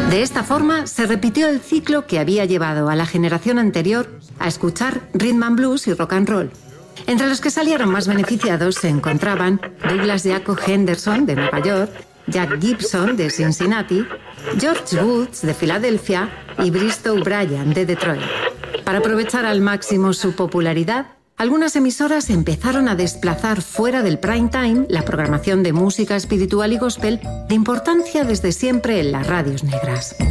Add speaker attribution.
Speaker 1: De esta forma, se repitió el ciclo que había llevado a la generación anterior a escuchar rhythm and blues y rock and roll. Entre los que salieron más beneficiados se encontraban Douglas Jaco Henderson, de Nueva York, Jack Gibson, de Cincinnati, George Woods, de Filadelfia, y Bristow Bryant, de Detroit. Para aprovechar al máximo su popularidad, algunas emisoras empezaron a desplazar fuera del prime time la programación de música espiritual y gospel de importancia desde siempre en las radios negras.